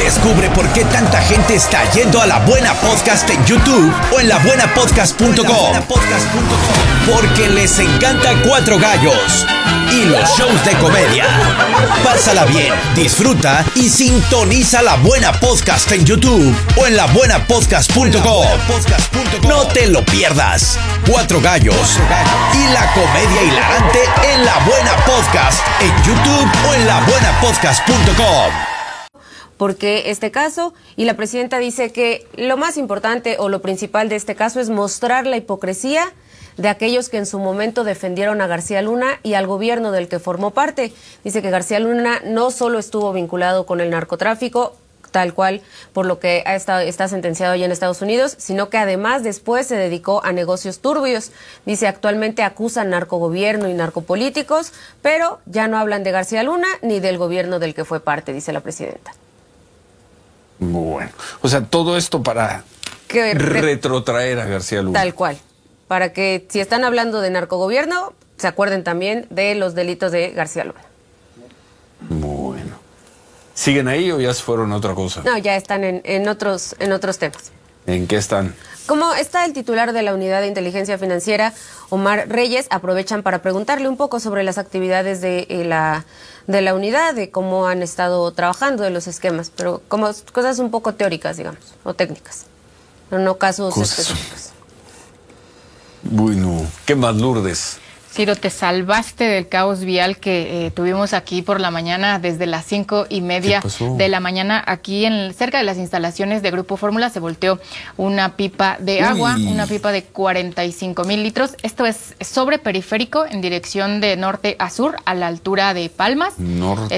Descubre por qué tanta gente está yendo a La Buena Podcast en YouTube o en labuenapodcast.com. Porque les encanta Cuatro Gallos y los shows de comedia. Pásala bien, disfruta y sintoniza La Buena Podcast en YouTube o en labuenapodcast.com. No te lo pierdas. Cuatro Gallos y la comedia hilarante en La Buena Podcast en YouTube o en labuenapodcast.com. ¿Por qué este caso? Y la presidenta dice que lo más importante o lo principal de este caso es mostrar la hipocresía de aquellos que en su momento defendieron a García Luna y al gobierno del que formó parte. Dice que García Luna no solo estuvo vinculado con el narcotráfico, tal cual por lo que está sentenciado allá en Estados Unidos, sino que además después se dedicó a negocios turbios. Dice, actualmente acusan narcogobierno y narcopolíticos, pero ya no hablan de García Luna ni del gobierno del que fue parte, dice la presidenta. Bueno, o sea, todo esto para retrotraer a García Luna. Tal cual, para que si están hablando de narcogobierno, se acuerden también de los delitos de García Luna. Bueno. ¿Siguen ahí o ya se fueron a otra cosa? No, ya están en otros temas. ¿En qué están? Como está el titular de la Unidad de Inteligencia Financiera, Omar Reyes, aprovechan para preguntarle un poco sobre las actividades de la unidad, de cómo han estado trabajando, de los esquemas, pero como cosas un poco teóricas, digamos, o técnicas, pero no casos específicos. Bueno, ¿qué más, Lourdes? Ciro, te salvaste del caos vial que tuvimos aquí por la mañana, desde las 5:30 de la mañana. Aquí cerca de las instalaciones de Grupo Fórmula se volteó una pipa de agua, una pipa de 45,000 litros. Esto es sobre periférico en dirección de norte a sur, a la altura de Palmas. De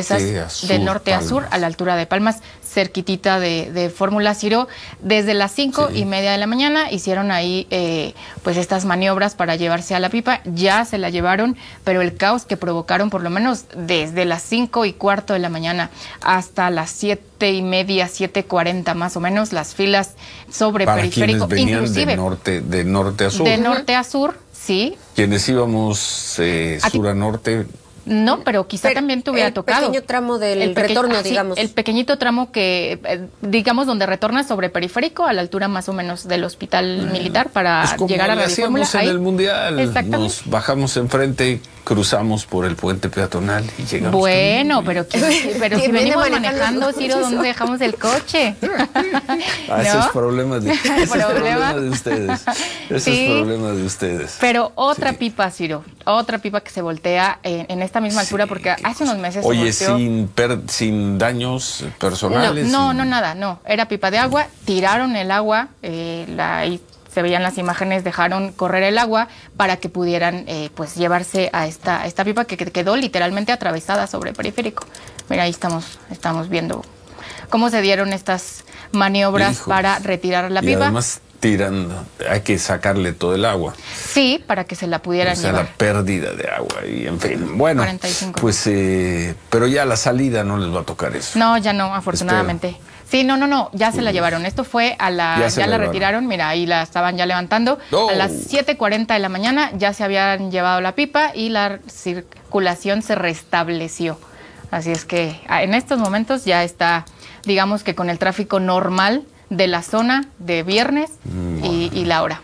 norte a sur, a la altura de Palmas, cerquitita de Fórmula, Ciro. Desde las 5:30 de la mañana hicieron ahí pues estas maniobras para llevarse a la pipa. Ya se la llevaron, pero el caos que provocaron, por lo menos desde las 5:15 de la mañana hasta las 7:30, 7:40 más o menos, las filas sobre para periférico, venían inclusive de norte a sur. De norte a sur, sí. Quienes íbamos sur a norte. No, pero quizá también te hubiera tocado. El pequeño tramo del retorno, digamos. El pequeñito tramo que, digamos, donde retornas sobre periférico, a la altura más o menos del hospital militar para llegar a Radio Fórmula. En el Mundial, exactamente. Nos bajamos enfrente, cruzamos por el puente peatonal y llegamos. Bueno, pero si venimos manejando, Ciro, ¿dónde dejamos el coche? ¿No? Ese es problema de ustedes. Ese es problema de ustedes. Pero otra pipa, Ciro, otra pipa que se voltea en esta misma altura, porque hace unos meses Oye, se volteó. sin daños personales. No, nada, no. Era pipa de agua, tiraron el agua, ahí se veían las imágenes, dejaron correr el agua para que pudieran pues llevarse a esta pipa que quedó literalmente atravesada sobre el periférico. Mira, ahí estamos viendo cómo se dieron estas maniobras para retirar la pipa. Además hay que sacarle todo el agua. Sí, para que se la pudieran llevar. La pérdida de agua y en fin. Bueno, 45. Pues, pero ya a la salida no les va a tocar eso. No, ya no, afortunadamente. Espero. Sí, no, ya se la llevaron. Esto fue ya la retiraron, mira, ahí la estaban ya levantando. A las 7:40 de la mañana ya se habían llevado la pipa y la circulación se restableció. Así es que en estos momentos ya está, digamos que con el tráfico normal de la zona de viernes y la hora.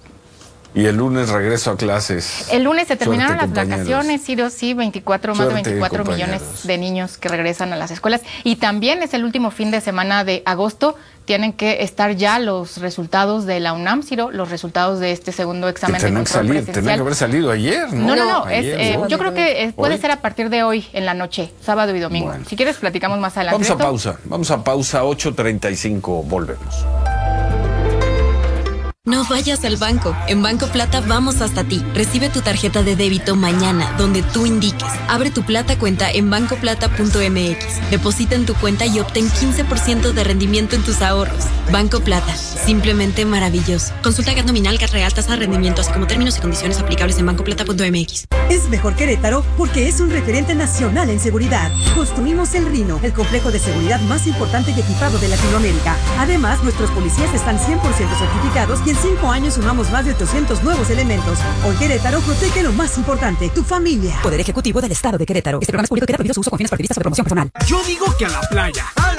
Y el lunes regreso a clases. El lunes se terminaron las vacaciones, Ciro, sí, más de 24 millones de niños que regresan a las escuelas. Y también es el último fin de semana de agosto. Tienen que estar ya los resultados de la UNAM, Ciro, los resultados de este segundo examen de control presencial. Tenían que haber salido ayer, ¿no? No, yo creo que puede ser a partir de hoy en la noche, sábado y domingo. Bueno. Si quieres, platicamos más adelante. Vamos a pausa, 8:35, volvemos. No vayas al banco. En Banco Plata vamos hasta ti. Recibe tu tarjeta de débito mañana, donde tú indiques. Abre tu Plata cuenta en bancoplata.mx. Deposita en tu cuenta y obtén 15% de rendimiento en tus ahorros. Banco Plata. Simplemente maravilloso. Consulta GAT nominal, GAT real, tasa de rendimiento, así como términos y condiciones aplicables en bancoplata.mx. Es mejor Querétaro porque es un referente nacional en seguridad. Construimos el Rino, el complejo de seguridad más importante y equipado de Latinoamérica. Además, nuestros policías están 100% certificados y en 5 años sumamos más de 800 nuevos elementos. Hoy Querétaro protege lo más importante, tu familia. Poder Ejecutivo del Estado de Querétaro. Este programa es público y queda prohibido su uso con fines partidistas o de promoción personal. Yo digo que a la playa.